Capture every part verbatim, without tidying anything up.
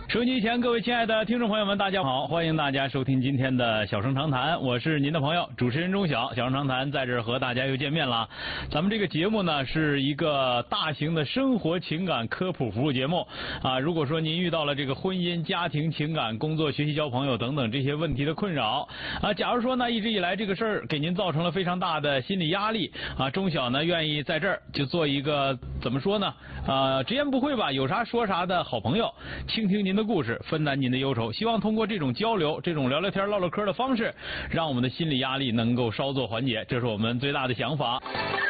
收音机前各位亲爱的听众朋友们，大家好，欢迎大家收听今天的小声长谈，我是您的朋友主持人钟晓。小声长谈在这儿和大家又见面了。咱们这个节目呢是一个大型的生活情感科普服务节目啊。如果说您遇到了这个婚姻、家庭、情感、工作、学习、交朋友等等这些问题的困扰啊，假如说呢一直以来这个事儿给您造成了非常大的心理压力啊，钟晓呢愿意在这儿就做一个怎么说呢啊，直言不讳吧，有啥说啥的好朋友，倾听您的故事，分担您的忧愁，希望通过这种交流，这种聊聊天唠唠嗑的方式，让我们的心理压力能够稍作缓解，这是我们最大的想法。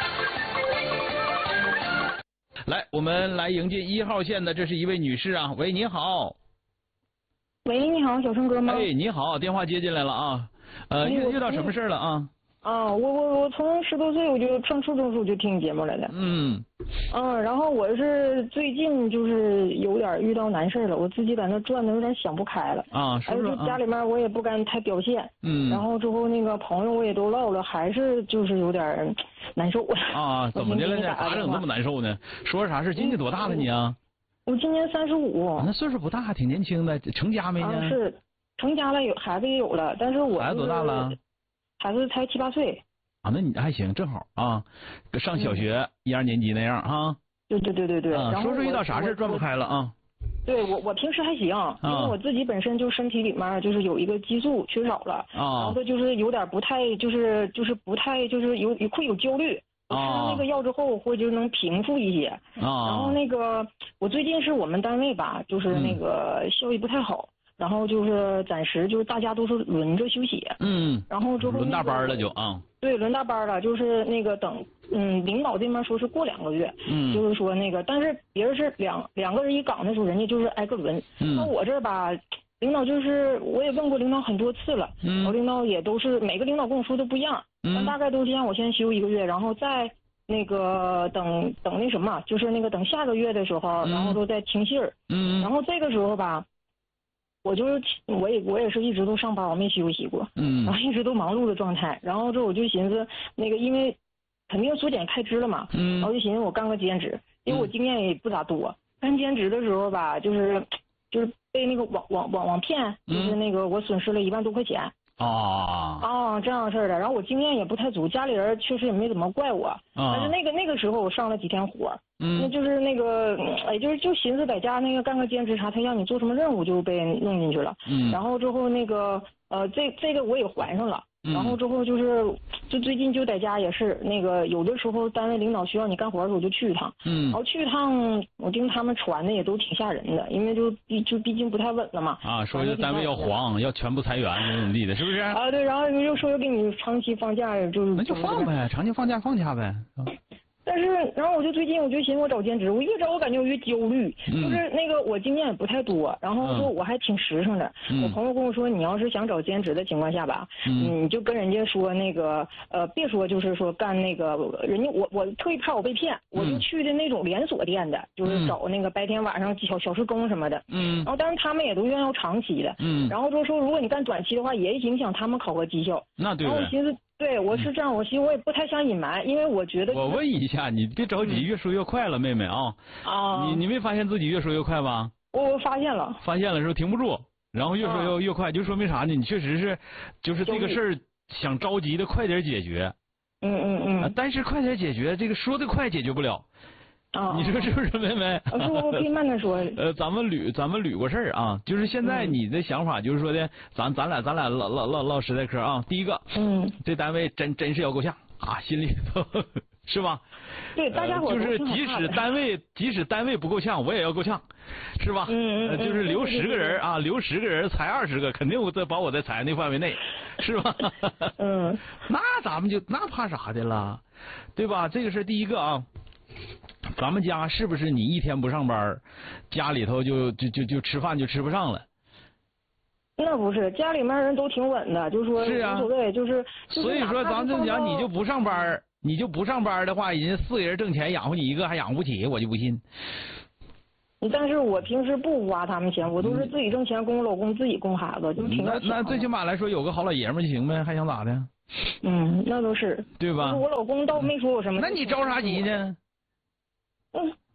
来，我们来迎接一号线的，这是一位女士啊，喂，你好。 喂，你好，小生哥吗？ 哎，你好，电话接进来了啊，呃，遇遇到什么事了啊？ 啊，我我我从十多岁我就上初中时候就听节目来的。 嗯。 嗯，然后我是最近就是有点遇到难事了，我自己在那转的有点想不开了。 啊，是不是？ 还有就家里面我也不敢太表现。 嗯。 然后之后那个朋友我也都唠了，还是就是有点难受。 啊，怎么的了呢？咋整这么难受呢？说啥事？今年多大了你啊？ 我今年三十五。 那岁数不大，还挺年轻的，成家没呢？ 啊，是成家了，有孩子也有了，但是我孩子多大了？ 孩子才七八岁。 啊，那你还行，正好啊，上小学一二年级那样啊。 对对对对对。 啊，说说遇到啥事转不开了啊？ 对我我平时还行，因为我自己本身就身体里面就是有一个激素缺少了，然后它就是有点不太就是就是不太就是有会有焦虑。我吃了那个药之后，会就能平复一些。然后那个我最近是我们单位吧，就是那个效益不太好。然后就是暂时就是大家都是轮着休息，嗯，然后之后、那个、 轮大班了就啊， 对，轮大班了，就是那个等，嗯，领导这边说是过两个月，嗯，就是说那个，但是别人是两两个人一岗的时候，人家就是挨个轮，嗯，那我这吧，领导就是我也问过领导很多次了，嗯，我领导也都是每个领导跟我说的不一样，嗯，但大概都是让我先休一个月，然后再那个等等那什么，就是那个等下个月的时候，嗯、然后都再听信儿，嗯，然后这个时候吧。我就是我也我也是一直都上班，我没休息过，嗯，然后一直都忙碌的状态。然后这我就寻思，那个因为肯定缩减开支了嘛，嗯，然后就寻思我干个兼职，因为我经验也不咋多。干兼职的时候吧，就是就是被那个网网网网骗，就是那个我损失了一万多块钱。 啊啊，这样事儿的。然后我经验也不太足，家里人确实也没怎么怪我，啊、但是那个那个时候我上了几天火，嗯，那就是那个，哎，就是就寻思在家那个干个兼职啥，他让你做什么任务就被弄进去了，嗯，然后之后那个呃，这这个我也还上了。然后之后就是，就最近就在家也是那个，有的时候单位领导需要你干活的时候就去一趟，嗯，然后去一趟，我听他们传的也都挺吓人的，因为就毕就毕竟不太稳了嘛。 啊，说这单位要黄，要全部裁员，怎么怎么地的，是不是？ 啊，对，然后又说要给你长期放假，就是那就放呗，长期放假放假呗。 但是，然后我就最近我就寻思我找兼职，我越找我感觉我越焦虑，嗯、就是那个我经验也不太多，然后说我还挺实诚的。嗯、我朋友跟我说，你要是想找兼职的情况下吧，嗯，你就跟人家说那个呃，别说就是说干那个人家我我特意怕我被骗，我就去的那种连锁店的，就是找那个白天晚上小小时工什么的。嗯。然后但是他们也都愿意要长期的。嗯。然后就说如果你干短期的话，也影响他们考核绩效。 那对。 然后我寻思。对，我是这样，我寻思我也不太想隐瞒，因为我觉得、就是。 我问一下，你别着急，越说越快了，妹妹啊。啊。你你没发现自己越说越快吧？ 我发现了。 发现了是不是停不住？然后越说越越快，就说明啥呢？你确实是，就是这个事儿想着急的快点解决。 嗯嗯嗯。 但是快点解决，这个说的快解决不了。啊，你说是不是，妹妹？ 我说我可以慢点说。 呃，咱们捋咱们捋过事儿啊，就是现在你的想法就是说的，咱咱俩咱俩唠唠唠唠实在嗑啊。第一个，嗯，这单位真真是要够呛啊，心里头是吧？ 对，大家伙、 呃、就是即使单位即使单位不够呛，我也要够呛，是吧？嗯嗯、呃。就是留十个人啊，留十个人裁二十个，肯定我在把我在裁那范围内，是吧？嗯。那咱们就那怕啥的了，对吧？这个是第一个啊。咱们家是不是你一天不上班，家里头就就就就吃饭就吃不上了？ 那不是，家里面人都挺稳的，就说是啊， 无所谓，就是。 所以说，咱就讲，你就不上班，你就不上班的话，人家四个人挣钱养活你一个还养不起，我就不信。 但是我平时不花他们钱，我都是自己挣钱，供我老公，自己供孩子，就挺那那最起码来说，有个好老爷们就行呗，还想咋的？ 嗯，那都是。 对吧？ 我老公倒没说我什么。 那你着啥急呢？ 嗯，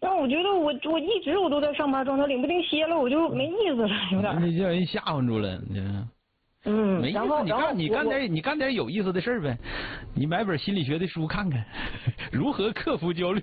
但我觉得我我一直我都在上班状态，领不定歇了我就没意思了，有点。 你叫人吓唬住了，你。 嗯， 没意思。 然后你干你干点你干点有意思的事儿呗，你买本心理学的书看看，如何克服焦虑。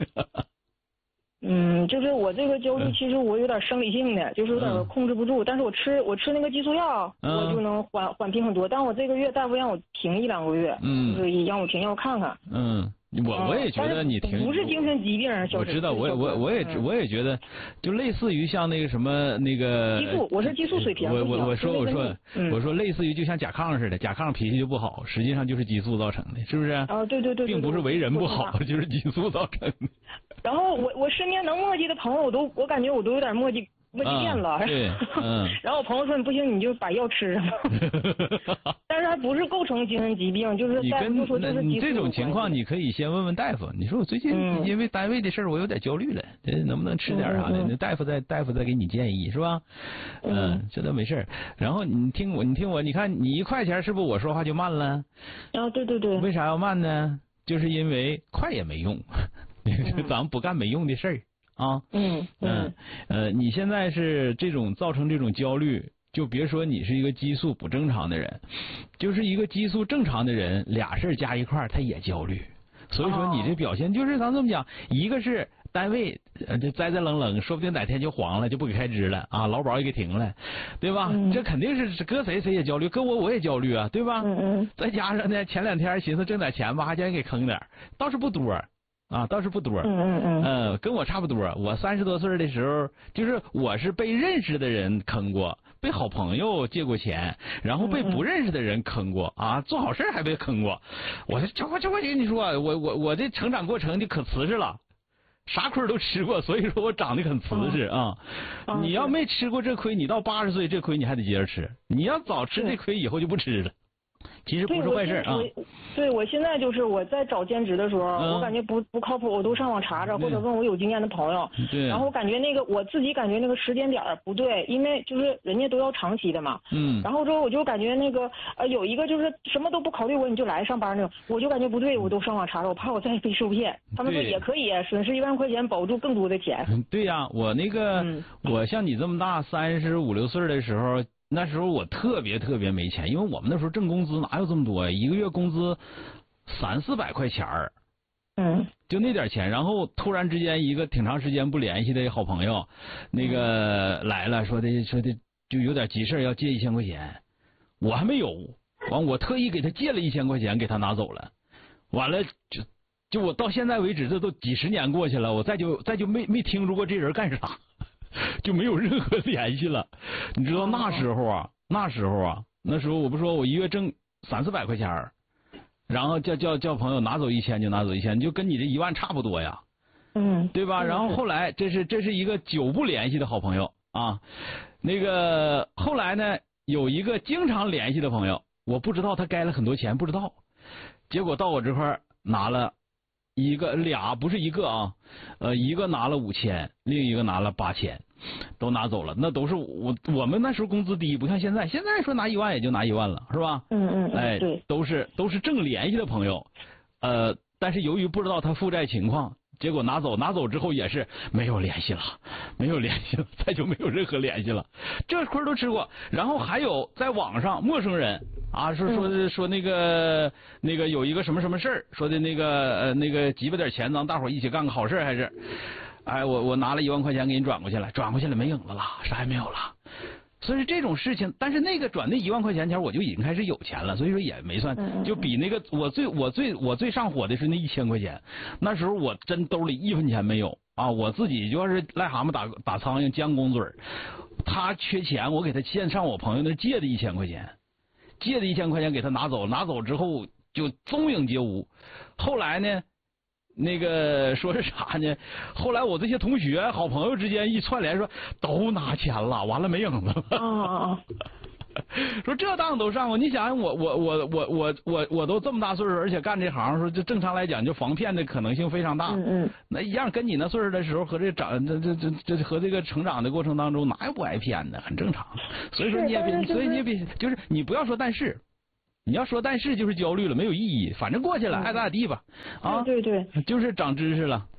嗯，就是我这个焦虑，其实我有点生理性的，就是有点控制不住。嗯、但是我吃我吃那个激素药，嗯、我就能缓缓平很多。但我这个月大夫让我停一两个月，嗯，就是让我停药看看。 嗯。我我也觉得你挺不是精神疾病， 我知道，我我我也我也觉得，就类似于像那个什么那个激素，我是激素水平。 我我我说我说我说类似于就像甲亢似的，甲亢脾气就不好，实际上就是激素造成的，是不是？ 啊，对对对， 并不是为人不好，就是激素造成的。 然后我我身边能磨叽的朋友，我都我感觉我都有点磨叽。磨叽遍了， 对，嗯。 然后我朋友说你不行，你就把药吃上。但是还不是构成精神疾病，就是大夫就说这是激素。 你这种情况，你可以先问问大夫。你说我最近因为单位的事儿，我有点焦虑了，能不能吃点啥的？那大夫再大夫再给你建议是吧？嗯，这都没事。然后你听我，你听我，你看你一块钱是不是我说话就慢了？ 啊，对对对。 为啥要慢呢？就是因为快也没用，咱们不干没用的事儿。啊， 嗯嗯呃，你现在是这种造成这种焦虑，就别说你是一个激素不正常的人，就是一个激素正常的人，俩事儿加一块儿他也焦虑。所以说你这表现就是咱这么讲，一个是单位呃这栽栽愣愣，说不定哪天就黄了，就不给开支了啊，劳保也给停了，对吧？ 嗯、 这肯定是搁谁谁也焦虑，搁我我也焦虑啊，对吧？ 嗯嗯。 再加上呢，前两天寻思挣点钱吧，还想给坑点，倒是不多。啊，倒是不多， 嗯嗯嗯， 呃，跟我差不多。我三十多岁的时候，就是我是被认识的人坑过，被好朋友借过钱，然后被不认识的人坑过啊，做好事还被坑过。我这这我这我跟你说，我我我这成长过程就可瓷实了，啥亏都吃过，所以说我长得很瓷实啊。 嗯、 你要没吃过这亏，你到八十岁这亏你还得接着吃。你要早吃这亏，以后就不吃了。其实不是坏事啊。 对，我现在就是我在找兼职的时候，嗯、我感觉不不靠谱，我都上网查查，或者问我有经验的朋友。 对。 然后我感觉那个我自己感觉那个时间点不对，因为就是人家都要长期的嘛。 嗯。 然后之后我就感觉那个呃有一个就是什么都不考虑我你就来上班那种，我就感觉不对，我都上网查查，我怕我再被受骗。他们说也可以损失一万块钱保住更多的钱。 对呀、啊，我那个、 嗯、 我像你这么大三十五六岁的时候。那时候我特别特别没钱，因为我们那时候挣工资哪有这么多呀？一个月工资三四百块钱儿， 嗯， 就那点钱。然后突然之间一个挺长时间不联系的好朋友，那个来了，说的说的就有点急事要借一千块钱，我还没有，完我特意给他借了一千块钱，给他拿走了，完了就就我到现在为止，这都几十年过去了，我再就再就没没听说过这人干啥。就没有任何联系了，你知道那时候啊，那时候啊，那时候我不说我一月挣三四百块钱，然后叫叫叫朋友拿走一千就拿走一千，就跟你这一万差不多呀， 嗯， 对吧？然后后来这是这是一个久不联系的好朋友啊，那个后来呢有一个经常联系的朋友，我不知道他该了很多钱，不知道，结果到我这块拿了。一个俩不是一个啊，呃，一个拿了五千，另一个拿了八千，都拿走了。那都是我我们那时候工资低，不像现在，现在说拿一万也就拿一万了，是吧？ 嗯嗯， 哎， 对， 都是都是正联系的朋友，呃，但是由于不知道他负债情况，结果拿走，拿走之后也是没有联系了，没有联系了，再就没有任何联系了，这亏都吃过。然后还有在网上陌生人。啊，说说的说那个那个有一个什么什么事儿，说的那个呃那个急巴点钱，咱大伙儿一起干个好事还是，哎，我我拿了一万块钱给你转过去了，转过去了没影子了，啥也没有了。所以说这种事情，但是那个转那一万块钱前我就已经开始有钱了，所以说也没算，就比那个我最我最我最上火的是那一千块钱，那时候我真兜里一分钱没有啊，我自己就是癞蛤蟆打打苍蝇将公嘴儿，他缺钱，我给他欠上我朋友那借的一千块钱。借的一千块钱给他拿走，拿走之后就踪影皆无。后来呢，那个说是啥呢？后来我这些同学、好朋友之间一串联说都拿钱了，完了没影子了。 哦说这当都上过，你想想我我我我我我我都这么大岁数，而且干这行，说就正常来讲，就防骗的可能性非常大。 嗯嗯。 那一样跟你那岁数的时候和这长这这这这和这个成长的过程当中，哪有不挨骗的？很正常。所以说你也别，所以你也别，就是你不要说但是，你要说但是就是焦虑了，没有意义，反正过去了，爱咋咋地吧。啊， 对对。 就是长知识了。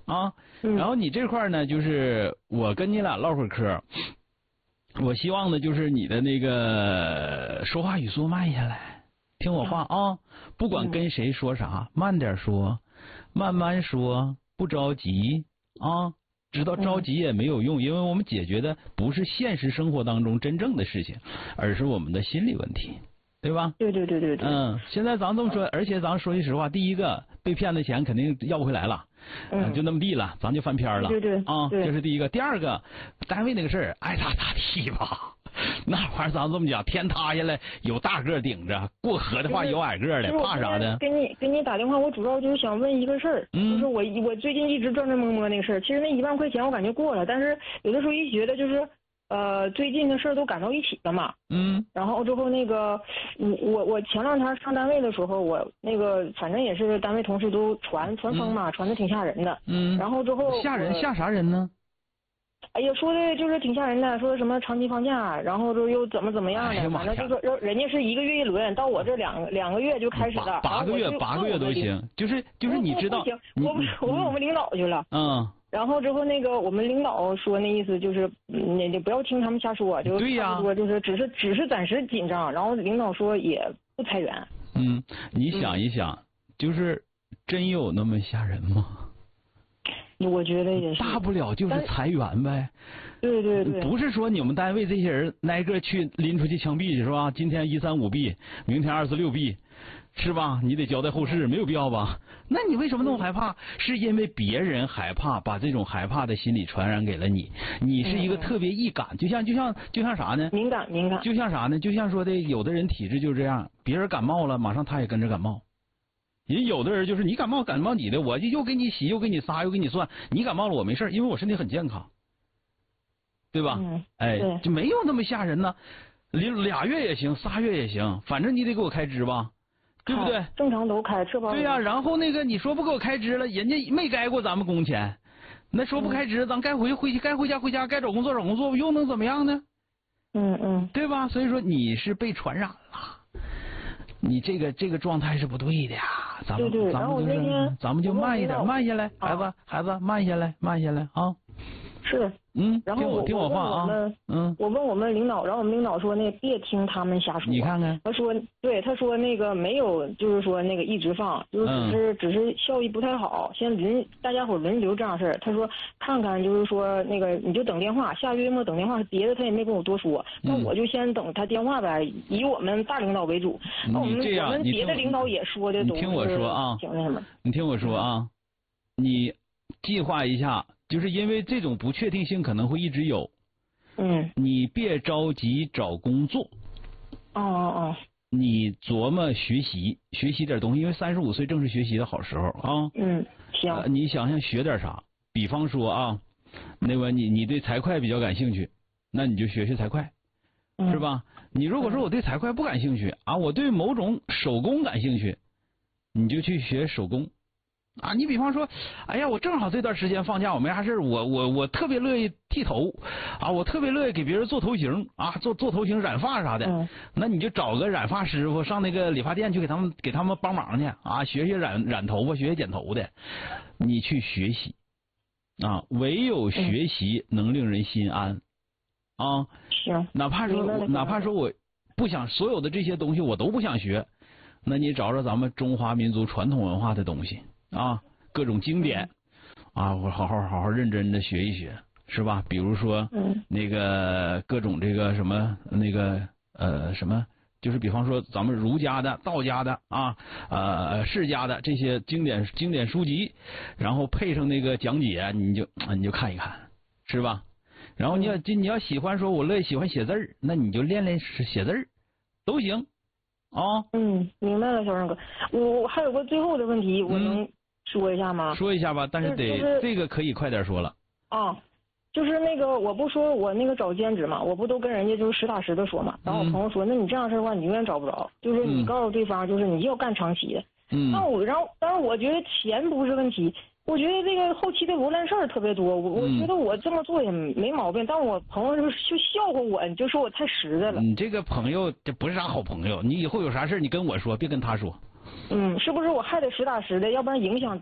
啊。然后你这块呢，就是我跟你俩唠会儿嗑，我希望呢，就是你的那个说话语速慢下来，听我话啊，不管跟谁说啥，慢点说，慢慢说，不着急啊。知道着急也没有用，因为我们解决的不是现实生活当中真正的事情，而是我们的心理问题，对吧？ 对对对对对。 嗯，现在咱这么说，而且咱说句实话，第一个被骗的钱肯定要不回来了，嗯，就那么地了，咱就翻篇了。 对对。 啊，这是第一个。第二个，单位那个事儿爱咋咋地吧。那玩意儿咱这么讲，天塌下来有大个顶着，过河的话有矮个的，怕啥的？ 给你给你打电话，我主要就是想问一个事儿， 嗯、 就是我我最近一直转转摸摸那个事儿。其实那一万块钱我感觉过了，但是有的时候一觉得就是呃最近的事儿都赶到一起了嘛。 嗯。 然后之后那个我我我前两天上单位的时候，我那个反正也是单位同事都传传风嘛，嗯、传的挺吓人的。 嗯。 然后之后吓人吓啥人呢？ 哎呀，说的就是挺吓人的，说什么长期放假，然后就又怎么怎么样的，哎、反正就说人家是一个月一轮，到我这两两个月就开始了， 八个月八个月都行，就是就是你知道， 不行，我我问我们领导去了， 嗯， 然后之后那个我们领导说那意思就是你你不要听他们瞎说，就对呀， 说就是只是只是暂时紧张，然后领导说也不裁员。 嗯，你想一想，嗯、就是真有那么吓人吗？ 我觉得也是， 大不了就是裁员呗。 对对对， 不是说你们单位这些人挨个去拎出去枪毙去是吧？今天一三五毙，明天二四六毙，是吧？你得交代后事，没有必要吧？那你为什么那么害怕？是因为别人害怕，把这种害怕的心理传染给了你。你是一个特别易感，就像就像就像啥呢？ 敏感敏感。 就像啥呢？就像说的，有的人体质就是这样，别人感冒了，马上他也跟着感冒。人有的人就是你感冒感冒你的，我就又给你洗又给你撒又给你涮，你感冒了我没事，因为我身体很健康，对吧？ 嗯， 哎，就没有那么吓人呢，俩月也行，仨月也行，反正你得给我开支吧，对不对？ 正常都开，社保。 对呀、啊，然后那个你说不给我开支了，人家没该过咱们工钱，那说不开支，咱该回去回去，该回家回家，该找工作找工作，又能怎么样呢？ 嗯嗯， 对吧？所以说你是被传染了。你这个这个状态是不对的呀，咱们对对咱们就是咱们就慢一点，慢下来，孩子、啊、孩子慢下来，慢下来啊。 是， 嗯， 然后我听我话啊，嗯， 我问我们领导，然后我们领导说那别听他们瞎说， 你看看， 他说对，他说那个没有，就是说那个一直放，就是只是、嗯、只是效益不太好，先轮大家伙轮流这样事儿。他说看看，就是说那个你就等电话，下月末等电话，别的他也没跟我多说，那、嗯、我就先等他电话呗，以我们大领导为主。那我们我们别的领导也说的都你听我说啊， 挺那什么， 你听我说啊，你计划一下。就是因为这种不确定性可能会一直有， 嗯， 你别着急找工作， 哦哦哦， 你琢磨学习，学习点东西，因为三十五岁正是学习的好时候啊。 嗯，行、 呃。你想想学点啥？比方说啊，那个你你对财会比较感兴趣，那你就学学财会， 嗯、 是吧？你如果说我对财会不感兴趣啊，我对某种手工感兴趣，你就去学手工。啊，你比方说，哎呀，我正好这段时间放假，我没啥事我我我特别乐意剃头，啊，我特别乐意给别人做头型啊，做做头型、染发啥的。 嗯、 那你就找个染发师傅上那个理发店去给他们给他们帮忙去啊，学学染染头发，学学剪头的，你去学习啊，唯有学习能令人心安啊。 行， 哪怕说哪怕说我不想所有的这些东西我都不想学，那你找找咱们中华民族传统文化的东西。啊，各种经典啊，我好好好好认真的学一学，是吧？比如说， 嗯， 那个各种这个什么那个呃什么，就是比方说咱们儒家的、道家的啊，呃释家的这些经典经典书籍，然后配上那个讲解，你就你就看一看，是吧？然后你要你要喜欢说，我乐意喜欢写字儿，那你就练练写字儿，都行。啊， 嗯，明白了，小郑哥，我我还有个最后的问题，我能说一下吗？ 说一下吧，但是得、 就是、 这个可以快点说了。 啊，就是那个我不说我那个找兼职嘛，我不都跟人家就是实打实的说嘛。然后我朋友说，嗯、那你这样式的话，你永远找不着，就是你告诉对方，就是你要干长期的。 嗯。 那我然后，但是我觉得钱不是问题。我觉得这个后期的罗烂事儿特别多，我我觉得我这么做也没毛病，但我朋友就就笑话我，你就说我太实在了。 你这个朋友这不是啥好朋友，你以后有啥事你跟我说，别跟他说。 嗯，是不是我还得实打实的，要不然影响